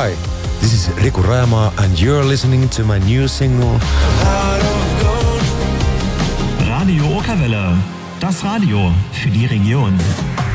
Hi, this is Riku Rajamaa and you're listening to my new single. Radio Okerwelle, das Radio für die Region.